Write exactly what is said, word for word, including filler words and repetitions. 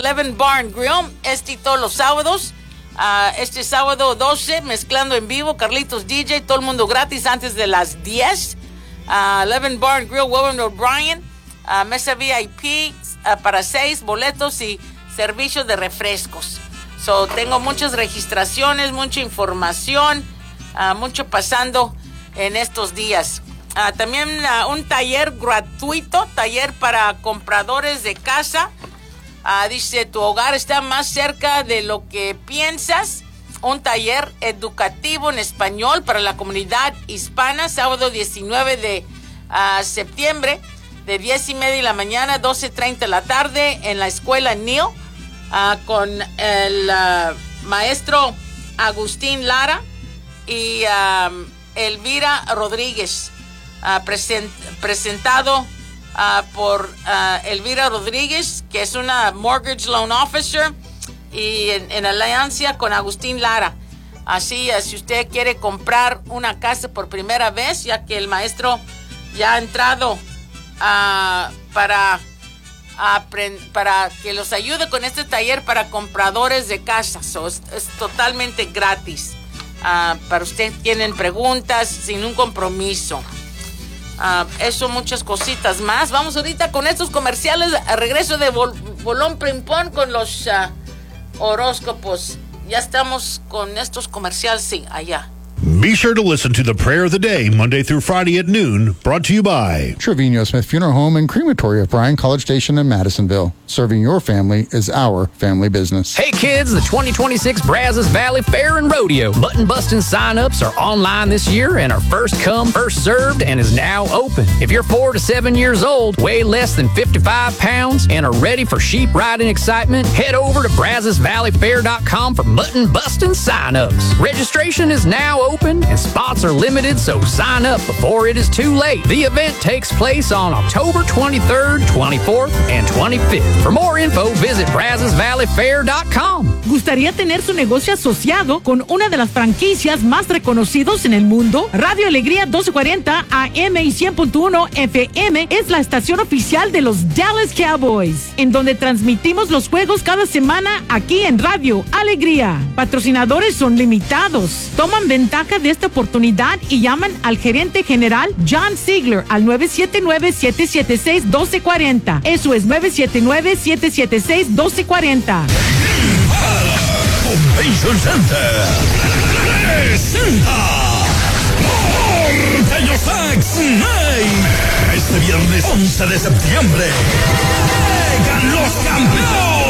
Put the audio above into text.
Eleven Barn Grill, este y todos los sábados. Uh, este sábado doce, mezclando en vivo, Carlitos D J, todo el mundo gratis antes de las diez. Uh, Eleven Barn Grill, William O'Brien, uh, mesa V I P uh, para seis, boletos y servicios de refrescos. So, tengo muchas registraciones, mucha información, uh, mucho pasando en estos días. Uh, también uh, un taller gratuito, taller para compradores de casa. Uh, dice, tu hogar está más cerca de lo que piensas. Un taller educativo en español para la comunidad hispana, sábado diecinueve de uh, septiembre, de diez y media de la mañana a doce treinta de la tarde, en la escuela Neil, uh, con el uh, maestro Agustín Lara y um, Elvira Rodríguez, uh, present, presentado Uh, por uh, Elvira Rodríguez, que es una Mortgage Loan Officer, y en, en alianza con Agustín Lara. Así, uh, si usted quiere comprar una casa por primera vez, ya que el maestro ya ha entrado uh, para, uh, para que los ayude con este taller para compradores de casas. So, es, es totalmente gratis. Uh, para usted tienen preguntas sin un compromiso. Uh, eso, muchas cositas más. Vamos ahorita con estos comerciales. A regreso de Bol- Bolón Primpón con los uh, horóscopos. Ya estamos con estos comerciales, sí, allá. Be sure to listen to the Prayer of the Day, Monday through Friday at noon, brought to you by Trevino Smith Funeral Home and Crematory of Bryan College Station in Madisonville. Serving your family is our family business. Hey kids, the twenty twenty-six Brazos Valley Fair and Rodeo. Button busting sign-ups are online this year and are first come, first served, and is now open. If you're four to seven years old, weigh less than fifty-five pounds, and are ready for sheep riding excitement, head over to brazos valley fair dot com for button busting sign-ups. Registration is now open and spots are limited, so sign up before it is too late. The event takes place on October twenty-third, twenty-fourth, and twenty-fifth. For more info, visit brazos valley fair dot com. ¿Gustaría tener su negocio asociado con una de las franquicias más reconocidos en el mundo? Radio Alegría doce cuarenta A M y cien punto uno F M es la estación oficial de los Dallas Cowboys, en donde transmitimos los juegos cada semana aquí en Radio Alegría. Patrocinadores son limitados. Toman ventaja de esta oportunidad y llaman al gerente general John Ziegler al nueve siete nueve, siete siete seis, uno dos cuatro cero. Eso es nueve siete nueve, siete siete seis, uno dos cuatro cero. Convention Center presenta Norteño Sex Night. Este viernes once de septiembre llegan los campeones.